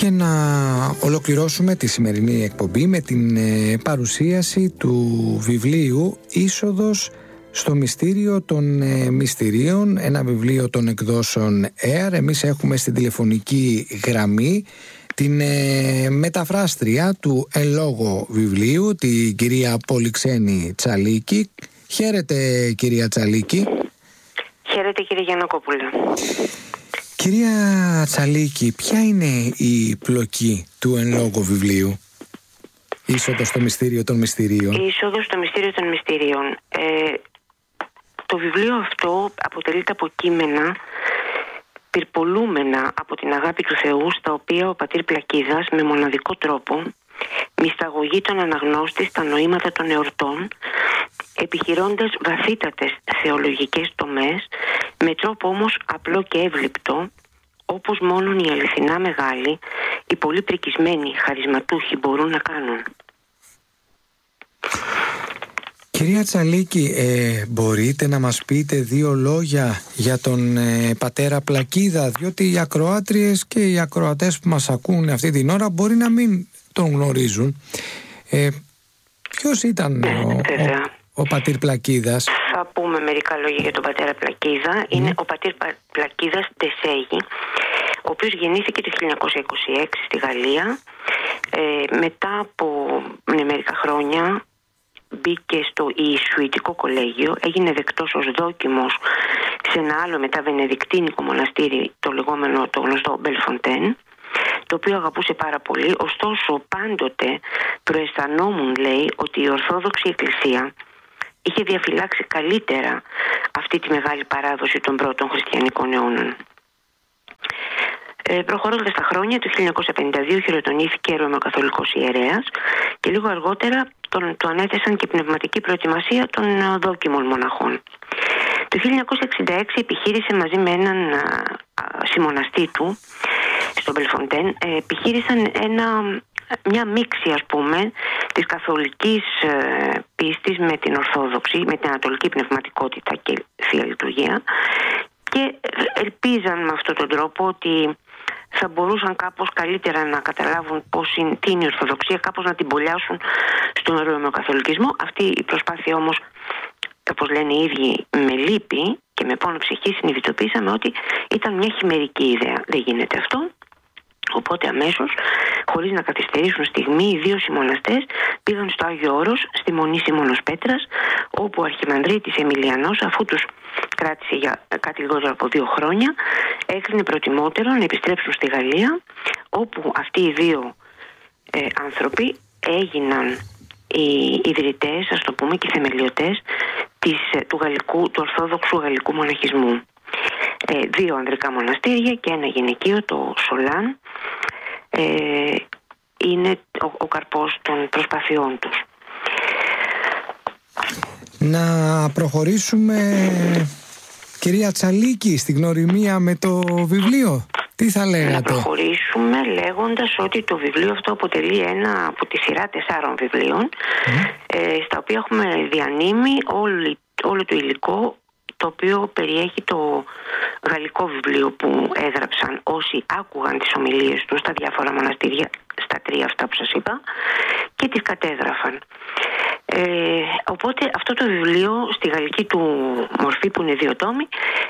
Και να ολοκληρώσουμε τη σημερινή εκπομπή με την παρουσίαση του βιβλίου «Είσοδος στο μυστήριο των μυστηρίων», ένα βιβλίο των εκδόσεων ΕΑΡ. Εμείς έχουμε στην τηλεφωνική γραμμή την μεταφράστρια του εν λόγω βιβλίου, την κυρία Πολυξένη Τσαλίκη. Χαίρετε, κυρία Τσαλίκη. Χαίρετε, κύριε Γιαννακόπουλε. Κυρία Τσαλίκη, ποια είναι η πλοκή του εν λόγω βιβλίου «Είσοδος στο μυστήριο των μυστηρίων»? «Είσοδος στο μυστήριο των μυστηρίων». Το βιβλίο αυτό αποτελείται από κείμενα πυρπολούμενα από την αγάπη του Θεού, στα οποία ο πατήρ Πλακίδας με μοναδικό τρόπο μυσταγωγεί τον αναγνώστη στα νοήματα των εορτών, επιχειρώντας βαθύτατες θεολογικές τομές με τρόπο όμως απλό και εύληπτο, όπως μόνον οι αληθινά μεγάλοι, οι πολύ πρικισμένοι χαρισματούχοι μπορούν να κάνουν. Κυρία Τσαλίκη, μπορείτε να μας πείτε δύο λόγια για τον πατέρα Πλακίδα, διότι οι ακροάτριες και οι ακροατές που μας ακούν αυτή την ώρα μπορεί να μην τον γνωρίζουν. Ποιος ήταν ο πατήρ Πλακίδας? Θα πούμε μερικά λόγια για τον πατέρα Πλακίδα. Είναι ο πατήρ Πλακίδας Ντεσέγη, ο οποίος γεννήθηκε το 1926 στη Γαλλία. Μετά από μερικά χρόνια μπήκε στο Ιησουητικό κολέγιο, έγινε δεκτός ως δόκιμος σε ένα άλλο μετά βενεδικτίνικο μοναστήρι, το γνωστό Μπελφοντέν, το οποίο αγαπούσε πάρα πολύ. Ωστόσο πάντοτε προαισθανόμουν, λέει, ότι η Ορθόδοξη Εκκλησία είχε διαφυλάξει καλύτερα αυτή τη μεγάλη παράδοση των πρώτων χριστιανικών αιώνων. Προχωρώντας τα χρόνια, το 1952 χειροτονήθηκε ρωμαιοκαθολικός ιερέας και λίγο αργότερα του ανέθεσαν και πνευματική προετοιμασία των δόκιμων μοναχών. Το 1966 επιχείρησε μαζί με έναν συμμοναστή του στο Μπελφοντέν, επιχείρησαν μια μίξη, ας πούμε, της καθολικής πίστης με την Ορθόδοξη, με την ανατολική πνευματικότητα και Θεία Λειτουργία, και ελπίζαν με αυτόν τον τρόπο ότι θα μπορούσαν κάπως καλύτερα να καταλάβουν τι είναι η Ορθοδοξία, κάπως να την μπολιάσουν στον ρωμαιοκαθολικισμό. Αυτή η προσπάθεια όμως, όπως λένε οι ίδιοι, με λύπη και με πόνο ψυχή συνειδητοποίησαμε ότι ήταν μια χειμερική ιδέα. Δεν γίνεται αυτό. Οπότε αμέσως, χωρίς να καθυστερήσουν στιγμή, οι δύο συμμοναστές πήγαν στο Άγιο Όρος, στη Μονή Σίμωνος Πέτρας, όπου ο Αρχιμανδρίτης Εμιλιανός, αφού τους κράτησε για κάτι λιγότερο από 2 χρόνια, έκρινε προτιμότερο να επιστρέψουν στη Γαλλία, όπου αυτοί οι δύο άνθρωποι έγιναν οι ιδρυτές, ας το πούμε, και οι θεμελιωτές του Ορθόδοξου Γαλλικού μοναχισμού. 2 ανδρικά μοναστήρια και ένα γυναικείο, το Σολάν, είναι ο καρπός των προσπαθειών τους. Να προχωρήσουμε, κυρία Τσαλίκη, στην γνωριμία με το βιβλίο. Τι θα λέγατε? Να προχωρήσουμε λέγοντας ότι το βιβλίο αυτό αποτελεί ένα από τη σειρά 4 βιβλίων, στα οποία έχουμε διανύμει όλο το υλικό το οποίο περιέχει το γαλλικό βιβλίο που έγραψαν όσοι άκουγαν τις ομιλίες τους στα διάφορα μοναστήρια, στα 3 αυτά που σας είπα, και τις κατέγραφαν. Οπότε αυτό το βιβλίο στη γαλλική του μορφή, που είναι 2 τόμοι,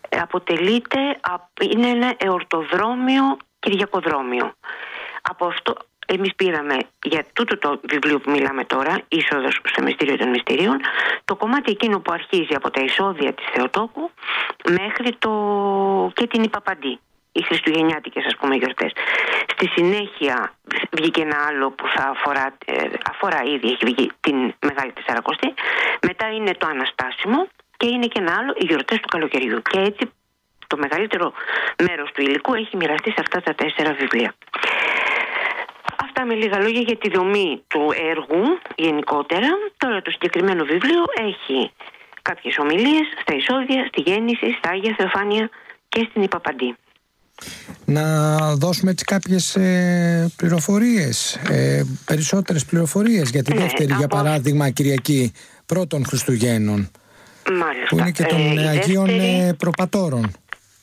είναι ένα εορτοδρόμιο κυριακοδρόμιο. Από αυτό εμείς πήραμε για τούτο το βιβλίο που μιλάμε τώρα, «Είσοδος στο μυστήριο των μυστηρίων», το κομμάτι εκείνο που αρχίζει από τα εισόδια της Θεοτόκου μέχρι και την Ιπαπαντή, οι χριστουγεννιάτικες, ας πούμε, γιορτές. Στη συνέχεια βγήκε ένα άλλο που θα αφορά ήδη, έχει βγει την Μεγάλη Τεσσαρακοστή. Μετά είναι το Αναστάσιμο και είναι και ένα άλλο, οι γιορτές του καλοκαιριού. Και έτσι το μεγαλύτερο μέρος του υλικού έχει μοιραστεί σε αυτά τα 4 βιβλία. Αυτά με λίγα λόγια για τη δομή του έργου γενικότερα. Τώρα το συγκεκριμένο βιβλίο έχει κάποιες ομιλίες στα εισόδια, στη Γέννηση, στα Άγια Θεοφάνεια και στην Ιπαπαντή. Να δώσουμε έτσι κάποιες πληροφορίες, περισσότερες πληροφορίες για τη δεύτερη, για παράδειγμα, Κυριακή πρώτων Χριστουγέννων. Μάλιστα. Που είναι και των Αγίων Προπατώρων.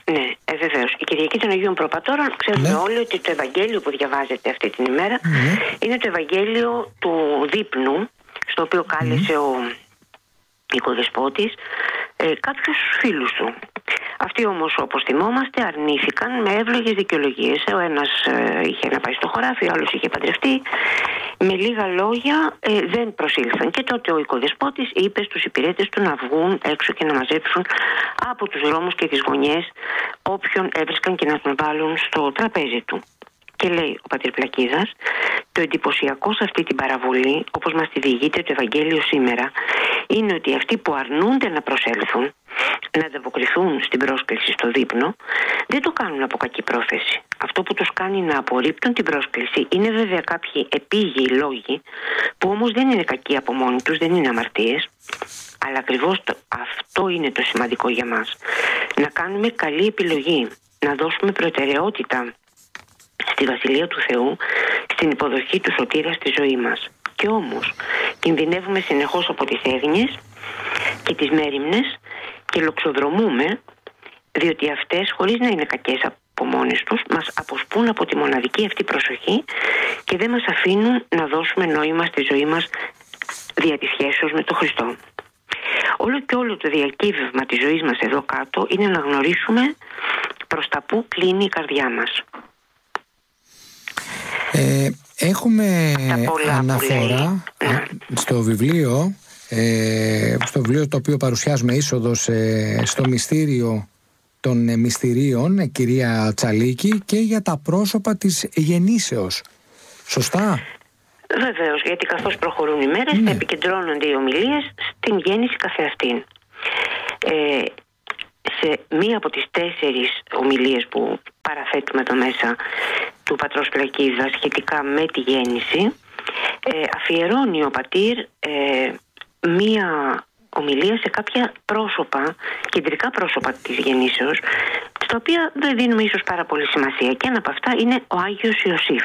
Ναι, βεβαίως. Η Κυριακή των Αγίων Προπατώρων, ξέρουμε όλοι ότι το Ευαγγέλιο που διαβάζεται αυτή την ημέρα είναι το Ευαγγέλιο του δείπνου, στο οποίο κάλεσε ο οικοδεσπότης κάποιους φίλους του. Αυτοί όμως, όπως θυμόμαστε, αρνήθηκαν με εύλογες δικαιολογίες. Ο ένας είχε να πάει στο χωράφι, ο άλλος είχε παντρευτεί. Με λίγα λόγια δεν προσήλθαν. Και τότε ο οικοδεσπότης είπε στους υπηρέτες του να βγουν έξω και να μαζέψουν από τους δρόμους και τις γωνιές όποιον έβρισκαν και να τον βάλουν στο τραπέζι του. Και λέει ο πατήρ Πλακίδας, το εντυπωσιακό σε αυτή την παραβολή, όπως μας τη διηγείται το Ευαγγέλιο σήμερα, είναι ότι αυτοί που αρνούνται να προσέλθουν, να ανταποκριθούν στην πρόσκληση στο δείπνο, δεν το κάνουν από κακή πρόθεση. Αυτό που τους κάνει να απορρίπτουν την πρόσκληση είναι βέβαια κάποιοι επίγειοι λόγοι, που όμως δεν είναι κακοί από μόνοι τους, δεν είναι αμαρτίες, αλλά ακριβώς αυτό είναι το σημαντικό για μας. Να κάνουμε καλή επιλογή, να δώσουμε προτεραιότητα στη Βασιλεία του Θεού, στην υποδοχή του Σωτήρα στη ζωή μας. Και όμως κινδυνεύουμε συνεχώς από τις έγνοιες και τις μέριμνες και λοξοδρομούμε, διότι αυτές, χωρίς να είναι κακές από μόνες τους, μας αποσπούν από τη μοναδική αυτή προσοχή και δεν μας αφήνουν να δώσουμε νόημα στη ζωή μας δια της σχέσεως με τον Χριστό. Όλο και όλο το διακύβευμα της ζωής μας εδώ κάτω είναι να γνωρίσουμε προς τα που κλείνει η καρδιά μας. Έχουμε αναφορά στο βιβλίο το οποίο παρουσιάζουμε, είσοδος στο μυστήριο των μυστηρίων, κυρία Τσαλίκη, και για τα πρόσωπα της γεννήσεως. Σωστά? Βεβαίως, γιατί καθώς προχωρούν οι μέρες θα επικεντρώνονται οι ομιλίες στην γέννηση καθεαυτήν. Σε μία από τις 4 ομιλίες που παραθέτουμε εδώ μέσα του πατρός Πλακίδα σχετικά με τη γέννηση, αφιερώνει ο πατήρ μία ομιλία σε κάποια πρόσωπα, κεντρικά πρόσωπα της γεννήσεως, στα οποία δεν δίνουμε ίσως πάρα πολύ σημασία, και ένα από αυτά είναι ο Άγιος Ιωσήφ.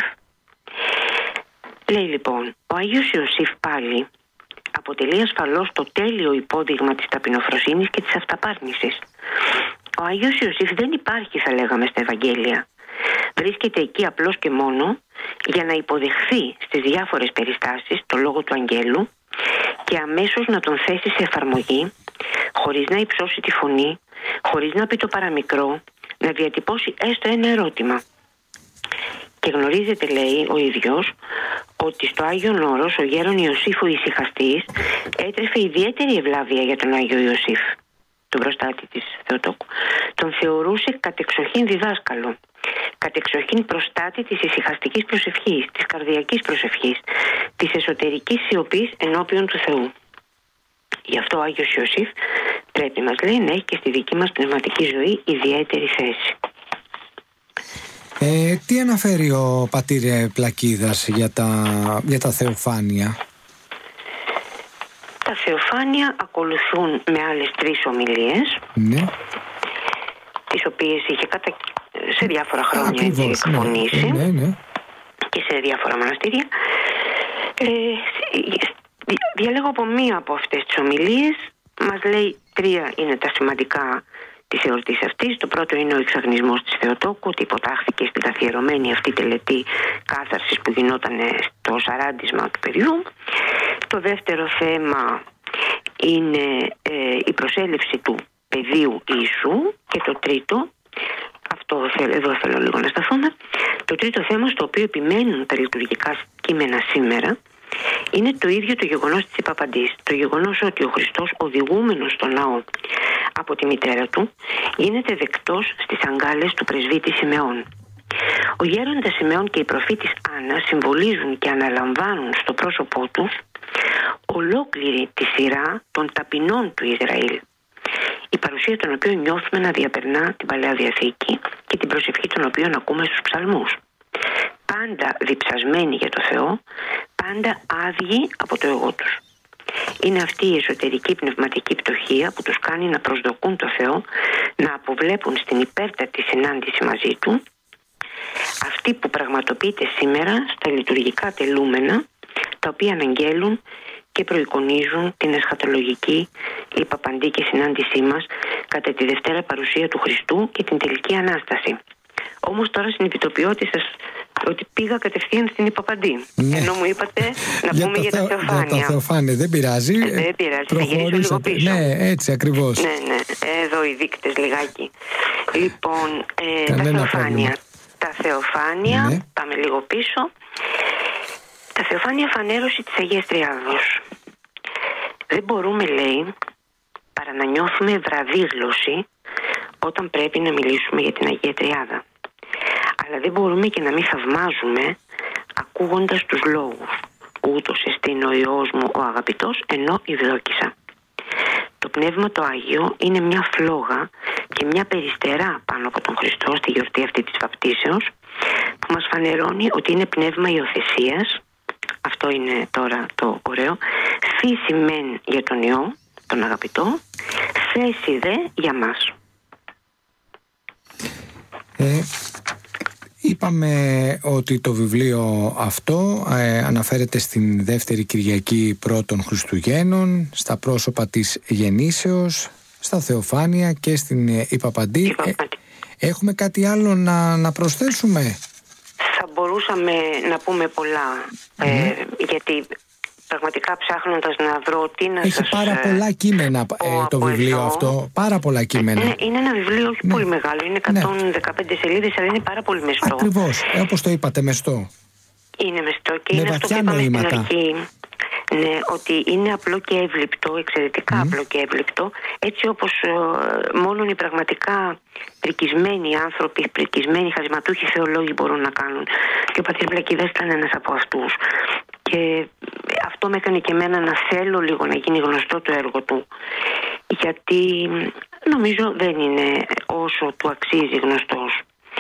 Λέει λοιπόν, ο Άγιος Ιωσήφ πάλι αποτελεί ασφαλώς το τέλειο υπόδειγμα της ταπεινοφροσύνης και της αυταπάρνησης. Ο Άγιος Ιωσήφ δεν υπάρχει, θα λέγαμε, στα Ευαγγέλια. Βρίσκεται εκεί απλώς και μόνο για να υποδεχθεί στις διάφορες περιστάσεις το λόγο του αγγέλου και αμέσως να τον θέσει σε εφαρμογή, χωρίς να υψώσει τη φωνή, χωρίς να πει το παραμικρό, να διατυπώσει έστω ένα ερώτημα. Και γνωρίζετε, λέει ο ίδιος, ότι στο Άγιον Όρος ο γέρον Ιωσήφ ο Ησυχαστής έτρεφε ιδιαίτερη ευλάβεια για τον Άγιο Ιωσήφ, τον προστάτη της Θεοτόκου. Τον θεωρούσε κατεξοχήν διδάσκαλο, κατεξοχήν προστάτη της ησυχαστικής προσευχής, της καρδιακής προσευχής, της εσωτερικής σιωπής ενώπιον του Θεού. Γι' αυτό ο Άγιος Ιωσήφ πρέπει, μας λέει, να έχει και στη δική μας πνευματική ζωή ιδιαίτερη θέση. Τι αναφέρει ο πατήρ Πλακίδας για τα θεοφάνεια? Τα θεοφάνεια ακολουθούν με άλλες 3 ομιλίες, τις οποίες είχε σε διάφορα χρόνια εκφωνήσει και σε διάφορα μοναστήρια. Διαλέγω από μία από αυτές τις ομιλίες. Μας λέει 3 είναι τα σημαντικά της εορτής αυτής. Το πρώτο είναι ο εξαγνισμός της Θεοτόκου, ότι υποτάχθηκε στην καθιερωμένη αυτή τελετή κάθαρσης που γινόταν στο σαράντισμα του παιδιού. Το δεύτερο θέμα είναι η προσέλευση του παιδίου Ιησού. Και το τρίτο, εδώ θέλω λίγο να σταθούμε, το τρίτο θέμα στο οποίο επιμένουν τα λειτουργικά κείμενα σήμερα είναι το ίδιο το γεγονός της υπαπαντής. Το γεγονός ότι ο Χριστός, οδηγούμενος στο ναό από τη μητέρα του, γίνεται δεκτός στις αγκάλες του πρεσβύτη Σιμεών. Ο γέροντας Σιμεών και η προφήτης Άννα συμβολίζουν και αναλαμβάνουν στο πρόσωπό τους ολόκληρη τη σειρά των ταπεινών του Ισραήλ, η παρουσία των οποίων νιώθουμε να διαπερνά την Παλαιά Διαθήκη και την προσευχή των οποίων ακούμε στους ψαλμούς. Πάντα διψασμένοι για το Θεό, πάντα άδειοι από το εγώ τους. Είναι αυτή η εσωτερική πνευματική πτωχία που τους κάνει να προσδοκούν το Θεό, να αποβλέπουν στην υπέρτατη συνάντηση μαζί Του, αυτή που πραγματοποιείται σήμερα στα λειτουργικά τελούμενα, τα οποία αναγγέλουν και προεικονίζουν την εσχατολογική υπαπαντή και συνάντησή μας κατά τη Δευτέρα Παρουσία του Χριστού και την Τελική Ανάσταση. Όμως τώρα συνειδητοποιώ ότι πήγα κατευθείαν στην Ιπαπαντή. Ναι. Ενώ μου είπατε να πούμε για τα Θεοφάνεια. Για τα Θεοφάνεια, δεν πειράζει. Δεν πειράζει, θα γυρίσω λίγο πίσω. Ναι, έτσι ακριβώς. Ναι, εδώ οι δείκτες λιγάκι. Λοιπόν, τα Θεοφάνεια. Τα Θεοφάνεια, ναι. Πάμε λίγο πίσω. Τα Θεοφάνεια φανέρωση της Αγίας Τριάδος. Δεν μπορούμε, λέει, παρά να νιώθουμε βραδίγλωση όταν πρέπει να μιλήσουμε για την Αγία Τριάδα. Αλλά δεν μπορούμε και να μην θαυμάζουμε ακούγοντας τους λόγους. Ούτως εστίν ο Υιός μου ο αγαπητός, ενώ ευδόκησα. Το Πνεύμα το Άγιο είναι μια φλόγα και μια περιστερά πάνω από τον Χριστό στη γιορτή αυτή της βαπτίσεως, που μας φανερώνει ότι είναι πνεύμα υιοθεσίας. Αυτό είναι τώρα το ωραίο. Φύση μεν για τον Υιό, τον αγαπητό, θέση δε για μας. Είπαμε ότι το βιβλίο αυτό αναφέρεται στην δεύτερη Κυριακή πρώτων Χριστουγέννων, στα πρόσωπα της Γεννήσεως, στα Θεοφάνεια και στην Ιπαπαντή. Έχουμε κάτι άλλο να προσθέσουμε? Θα μπορούσαμε να πούμε πολλά, γιατί πραγματικά ψάχνοντας να βρω τι να Έχει πάρα πολλά κείμενα το βιβλίο εδώ. Αυτό. Πάρα πολλά κείμενα. Είναι ένα βιβλίο όχι πολύ μεγάλο. Είναι 115 σελίδες, αλλά είναι πάρα πολύ μεστό. Ακριβώς. Όπως το είπατε, μεστό. Είναι μεστό και είναι αυτό που είπαμε στην αρχή. Ναι, ότι είναι απλό και εύληπτο, εξαιρετικά απλό και εύληπτο, έτσι όπως μόνο οι πραγματικά πρικισμένοι άνθρωποι, πρικισμένοι χαρισματούχοι θεολόγοι μπορούν να κάνουν. Και ο πατήρ Βλακηδάς ήταν ένας από αυτούς. Και αυτό με έκανε και εμένα να θέλω λίγο να γίνει γνωστό το έργο του, γιατί νομίζω δεν είναι όσο του αξίζει γνωστός.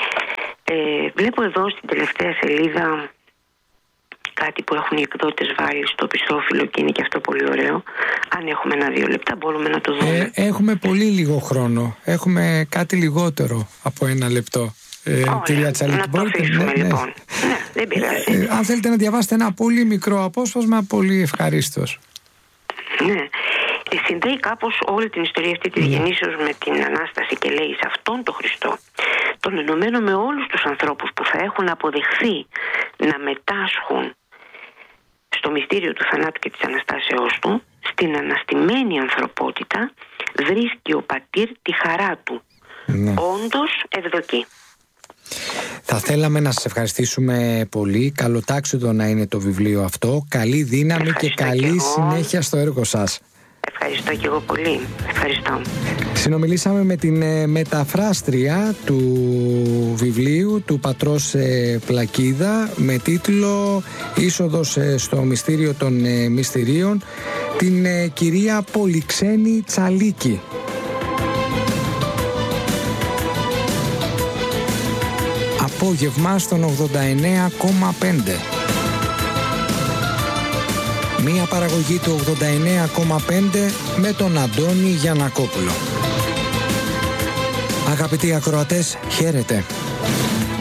Βλέπω εδώ στην τελευταία σελίδα κάτι που έχουν οι εκδότες βάλει στο πιστόφυλλο και είναι και αυτό πολύ ωραίο. Αν έχουμε 1-2 λεπτά μπορούμε να το δούμε. Έχουμε πολύ λίγο χρόνο. Έχουμε κάτι λιγότερο από 1 λεπτό. Κυρία Τσαλίκη, να το αφήσουμε λοιπόν. Ναι, δεν πειράζει. Αν θέλετε να διαβάσετε ένα πολύ μικρό απόσπασμα, πολύ ευχαρίστως. Ναι. Συνδέει κάπως όλη την ιστορία αυτή της γεννήσεως με την Ανάσταση και λέει σε αυτόν τον Χριστό, τον ενωμένο με όλους τους ανθρώπους που θα έχουν αποδεχθεί να μετάσχουν στο μυστήριο του θανάτου και της Αναστάσεώς του, στην αναστημένη ανθρωπότητα βρίσκει ο πατήρ τη χαρά του. Όντως ευδοκεί. Θα θέλαμε να σας ευχαριστήσουμε πολύ. Καλοτάξιδο να είναι το βιβλίο αυτό. Καλή δύναμη και καλή συνέχεια στο έργο σας. Ευχαριστώ και εγώ πολύ. Ευχαριστώ. Συνομιλήσαμε με την μεταφράστρια του βιβλίου του πατρός Πλακίδα με τίτλο «Είσοδος στο μυστήριο των μυστηρίων», την κυρία Πολυξένη Τσαλίκη. Απόγευμα στον 89,5. Μία παραγωγή του 89,5 με τον Αντώνη Γιαννακόπουλο. Αγαπητοί ακροατές, χαίρετε.